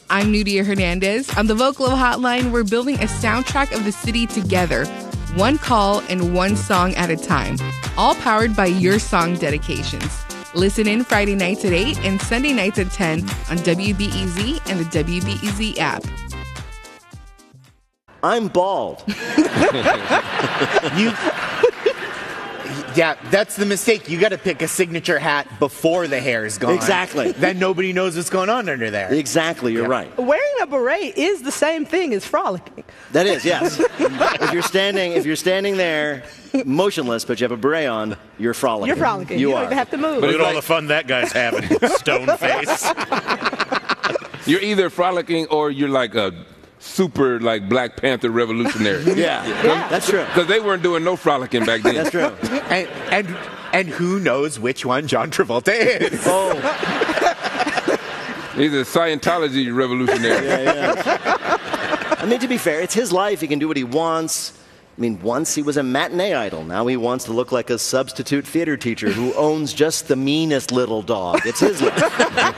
I'm Nudia Hernandez. On the Vocalo Hotline, we're building a soundtrack of the city together, one call and one song at a time, all powered by your song dedications. Listen in Friday nights at 8 and Sunday nights at 10 on WBEZ and the WBEZ app. I'm bald. Yeah, that's the mistake. You got to pick a signature hat before the hair is gone. Exactly. Then nobody knows what's going on under there. Exactly, you're right. Wearing a beret is the same thing as frolicking. That is, yes. if you're standing there motionless, but you have a beret on, you're frolicking. You're frolicking. You don't even have to move. Look at all the fun that guy's having, stone face. You're either frolicking or you're like a super like Black Panther revolutionary. Yeah, that's true. Because they weren't doing no frolicking back then. That's true. And who knows which one John Travolta is? Oh, He's a Scientology revolutionary. yeah. I mean, to be fair, it's his life. He can do what he wants. I mean, once he was a matinee idol. Now he wants to look like a substitute theater teacher who owns just the meanest little dog. It's his life.